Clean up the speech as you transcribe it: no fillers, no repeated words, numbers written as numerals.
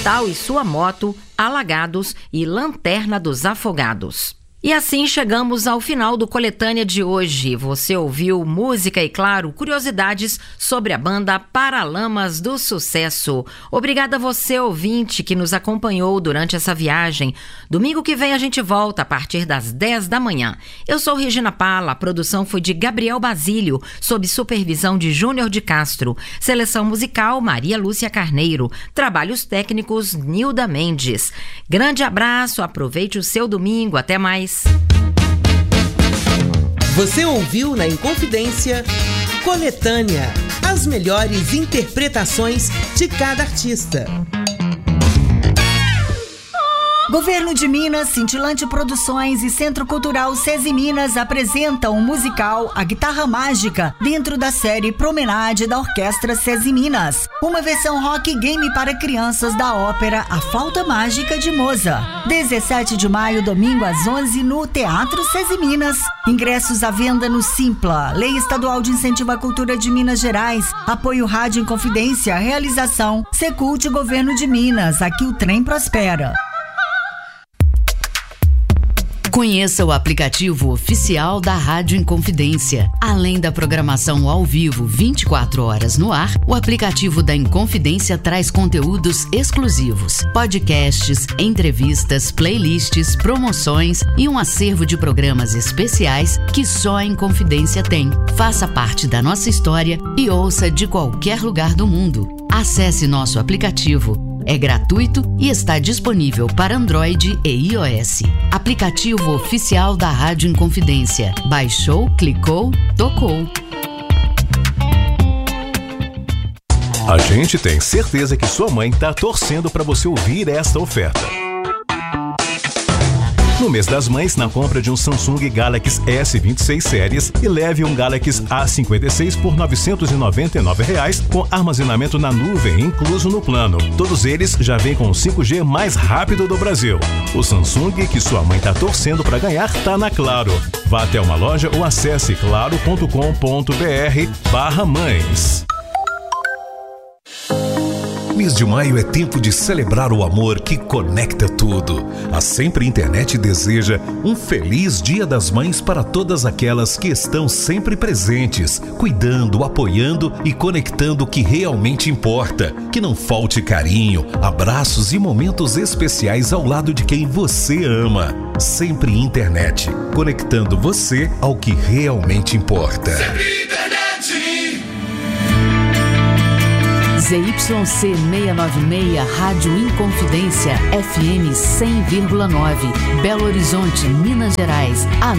Hospital e sua moto, alagados e Lanterna dos Afogados. E assim chegamos ao final do Coletânea de hoje. Você ouviu música e, claro, curiosidades sobre a banda Paralamas do Sucesso. Obrigada a você, ouvinte, que nos acompanhou durante essa viagem. Domingo que vem a gente volta a partir das 10 da manhã. Eu sou Regina Pala, a produção foi de Gabriel Basílio, sob supervisão de Júnior de Castro. Seleção musical, Maria Lúcia Carneiro. Trabalhos técnicos, Nilda Mendes. Grande abraço, aproveite o seu domingo. Até mais. Você ouviu na Inconfidência Coletânea, as melhores interpretações de cada artista. Governo de Minas, Cintilante Produções e Centro Cultural SESI Minas apresentam o musical A Guitarra Mágica dentro da série Promenade da Orquestra SESI Minas. Uma versão rock game para crianças da ópera A Flauta Mágica de Mozart. 17 de maio, domingo às 11 no Teatro SESI Minas. Ingressos à venda no Simpla. Lei Estadual de Incentivo à Cultura de Minas Gerais. Apoio Rádio Inconfidência. Realização Secult Governo de Minas. Aqui o trem prospera. Conheça o aplicativo oficial da Rádio Inconfidência. Além da programação ao vivo 24 horas no ar, o aplicativo da Inconfidência traz conteúdos exclusivos, podcasts, entrevistas, playlists, promoções e um acervo de programas especiais que só a Inconfidência tem. Faça parte da nossa história e ouça de qualquer lugar do mundo. Acesse nosso aplicativo. É gratuito e está disponível para Android e iOS. Aplicativo oficial da Rádio Inconfidência. Baixou, clicou, tocou. A gente tem certeza que sua mãe está torcendo para você ouvir esta oferta. No mês das mães, na compra de um Samsung Galaxy S26 séries e leve um Galaxy A56 por R$ 999 com armazenamento na nuvem incluso no plano. Todos eles já vêm com o 5G mais rápido do Brasil. O Samsung que sua mãe está torcendo para ganhar tá na Claro. Vá até uma loja ou acesse claro.com.br/mães. Mês de maio é tempo de celebrar o amor que conecta tudo. A Sempre Internet deseja um feliz Dia das Mães para todas aquelas que estão sempre presentes, cuidando, apoiando e conectando o que realmente importa. Que não falte carinho, abraços e momentos especiais ao lado de quem você ama. Sempre Internet, conectando você ao que realmente importa. Sempre Internet. ZYC 696, Rádio Inconfidência, FM 100,9, Belo Horizonte, Minas Gerais.